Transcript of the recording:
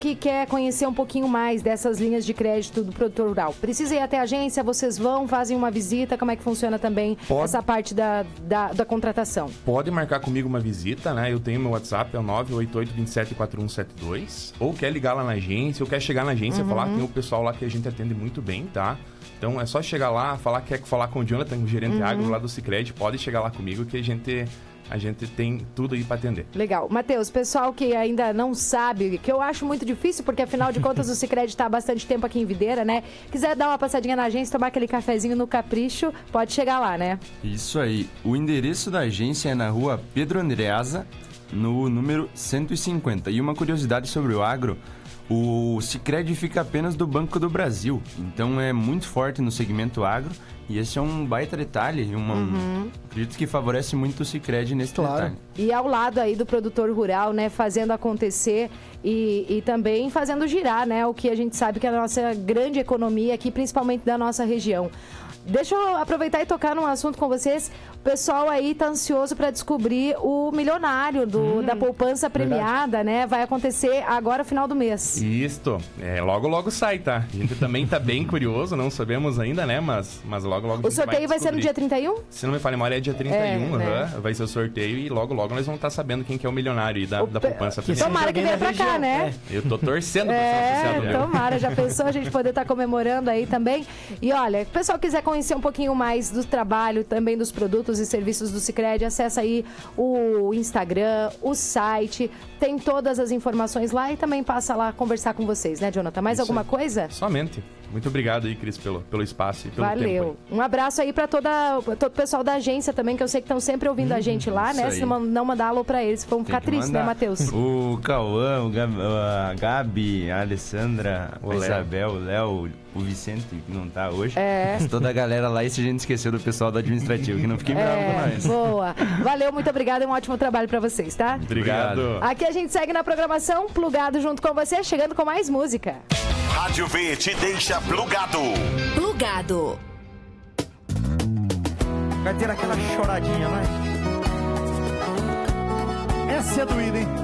que quer conhecer um pouquinho mais dessas linhas de crédito do produtor rural, precisa ir até a agência, vocês vão, fazem uma visita, como é que funciona também essa parte da contratação? Pode marcar comigo uma visita, né? Eu tenho meu WhatsApp, é o 988-274172, ou quer ligar lá na agência, ou quer chegar na agência e falar, tem o pessoal lá que a gente atende muito bem, tá? Então é só chegar lá, falar que quer falar com o Jonathan, o gerente agro lá do Sicredi, pode chegar lá comigo que a gente tem tudo aí para atender. Legal. Matheus, pessoal que ainda não sabe, que eu acho muito difícil, porque afinal de contas o Sicredi está há bastante tempo aqui em Videira, né? Quiser dar uma passadinha na agência, tomar aquele cafezinho no Capricho, pode chegar lá, né? Isso aí. O endereço da agência é na rua Pedro Andreasa, no número 150. E uma curiosidade sobre o agro, o Sicredi fica apenas do Banco do Brasil, então é muito forte no segmento agro, e esse é um baita detalhe, acredito que favorece muito o Sicredi nesse detalhe. E ao lado aí do produtor rural, né, fazendo acontecer e também fazendo girar, né, o que a gente sabe que é a nossa grande economia aqui, principalmente da nossa região. Deixa eu aproveitar e tocar num assunto com vocês. O pessoal aí tá ansioso para descobrir o milionário da poupança premiada, né? Vai acontecer agora, final do mês. Isto. Logo, logo sai, tá? A gente também tá bem curioso, não sabemos ainda, né? Mas logo, logo o sorteio vai ser no dia 31? Se não me falha, memória é dia 31, né? Vai ser o sorteio e logo, logo nós vamos estar sabendo quem que é o milionário aí da poupança premiada. Tomara que venha pra cá, né? Eu tô torcendo pra ser oficial. Tomara. Já pensou a gente poder estar comemorando aí também? E olha, se o pessoal quiser conhecer um pouquinho mais do trabalho, também dos produtos e serviços do Sicredi, acessa aí o Instagram, o site, tem todas as informações lá e também passa lá conversar com vocês, né, Jonathan? Mais alguma coisa? Somente. Muito obrigado aí, Cris, pelo espaço e pelo tempo. Valeu. Um abraço aí pra todo o pessoal da agência também, que eu sei que estão sempre ouvindo a gente lá, né? Se não mandar alô pra eles, vão ficar tristes, né, Matheus? O Cauã, a Gabi, a Alessandra, a Isabel, o Léo, o Vicente, que não tá hoje. Toda a galera lá, e se a gente esqueceu do pessoal do administrativo, que não fiquem bravos com nós. Boa. Valeu, muito obrigado e um ótimo trabalho pra vocês, tá? Obrigado. Aqui a gente segue na programação, plugado junto com você, chegando com mais música. Rádio V te deixa plugado. Plugado. Vai ter aquela choradinha, vai. Essa é doída, hein?